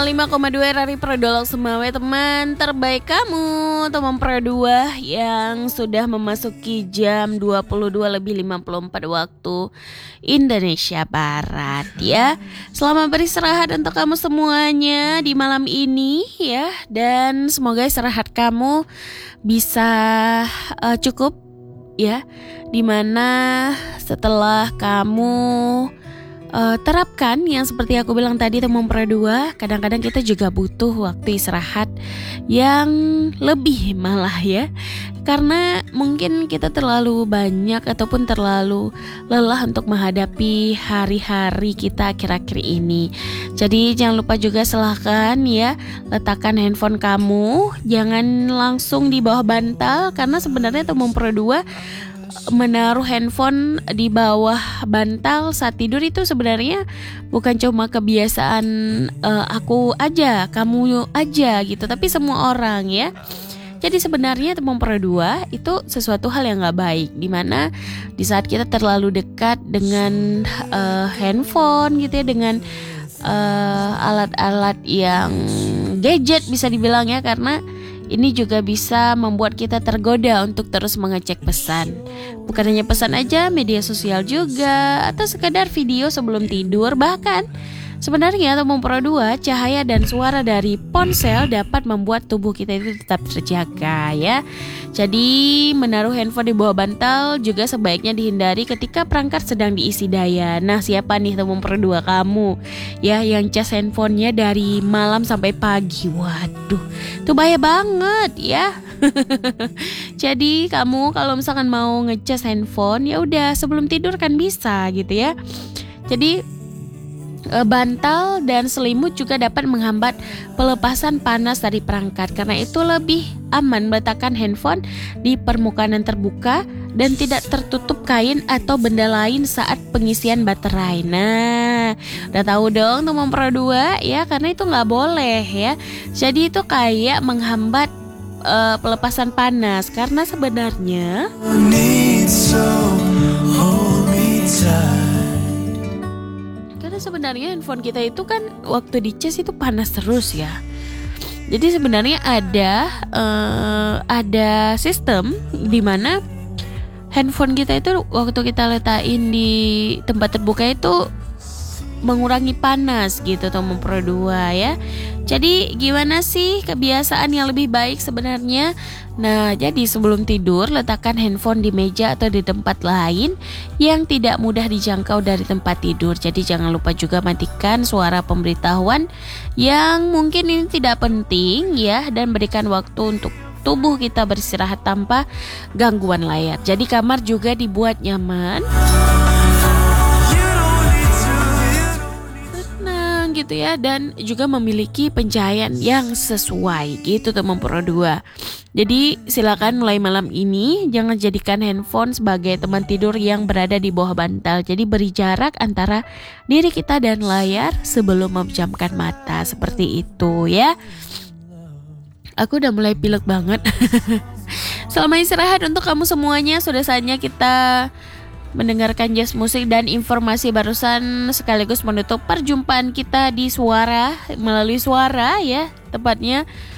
105,2 RRI Prodolog Semawe, teman terbaik kamu, teman Pro 2 yang sudah memasuki jam 22:54 waktu Indonesia Barat ya. Selamat beristirahat untuk kamu semuanya di malam ini ya, dan semoga istirahat kamu bisa cukup ya, dimana setelah kamu terapkan yang seperti aku bilang tadi, teman Pro 2, kadang-kadang kita juga butuh waktu istirahat yang lebih malah ya, karena mungkin kita terlalu banyak ataupun terlalu lelah untuk menghadapi hari-hari kita akhir-akhir ini. Jadi jangan lupa juga, silahkan ya, letakkan handphone kamu, jangan langsung di bawah bantal, karena sebenarnya teman Pro 2 menaruh handphone di bawah bantal saat tidur itu sebenarnya bukan cuma kebiasaan aku aja, kamu aja gitu, tapi semua orang ya. Jadi sebenarnya teman Pro 2 itu sesuatu hal yang gak baik, dimana di saat kita terlalu dekat dengan handphone gitu ya, dengan alat-alat yang gadget bisa dibilang ya, karena ini juga bisa membuat kita tergoda untuk terus mengecek pesan. Bukan hanya pesan aja, media sosial juga, atau sekadar video sebelum tidur. Bahkan sebenarnya teman Pro 2, cahaya dan suara dari ponsel dapat membuat tubuh kita itu tetap terjaga ya. Jadi menaruh handphone di bawah bantal juga sebaiknya dihindari ketika perangkat sedang diisi daya. Nah, siapa nih teman Pro 2 kamu ya yang cas handphonenya dari malam sampai pagi? Waduh, itu bahaya banget ya. Jadi kamu kalau misalkan mau ngecas handphone, ya udah sebelum tidur kan bisa gitu ya. Jadi bantal dan selimut juga dapat menghambat pelepasan panas dari perangkat. Karena itu lebih aman meletakkan handphone di permukaan yang terbuka dan tidak tertutup kain atau benda lain saat pengisian baterai. Nah, udah tahu dong teman Pro 2 ya, karena itu nggak boleh ya. Jadi itu kayak menghambat pelepasan panas, karena sebenarnya handphone kita itu kan waktu dicas itu panas terus ya. Jadi sebenarnya ada sistem di mana handphone kita itu waktu kita letakin di tempat terbuka itu mengurangi panas gitu teman Pro 2 ya. Jadi gimana sih kebiasaan yang lebih baik sebenarnya? Nah, jadi sebelum tidur letakkan handphone di meja atau di tempat lain yang tidak mudah dijangkau dari tempat tidur. Jadi jangan lupa juga matikan suara pemberitahuan yang mungkin ini tidak penting ya, dan berikan waktu untuk tubuh kita beristirahat tanpa gangguan layar. Jadi kamar juga dibuat nyaman gitu ya, dan juga memiliki pencahayaan yang sesuai gitu teman Pro 2. Jadi silakan mulai malam ini jangan jadikan handphone sebagai teman tidur yang berada di bawah bantal. Jadi beri jarak antara diri kita dan layar sebelum memejamkan mata, seperti itu ya. Aku udah mulai pilek banget. Selamat istirahat untuk kamu semuanya. Sudah saatnya kita mendengarkan jazz musik dan informasi barusan, sekaligus menutup perjumpaan kita di suara, melalui suara ya, tepatnya